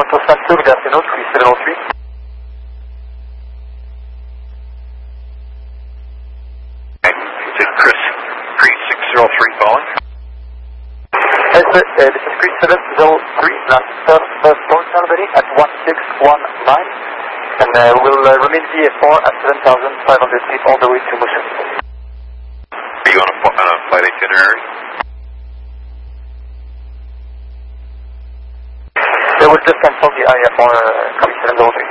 Delta Center, good afternoon, 3703. Is it Chris 3603 calling? Yes, sir, this is 3703, first phone somebody at 1619, and we'll remain VFR at 7,500 feet all the way to Mushin. Are you on a flight itinerary? They will just cancel the IFR coming 703.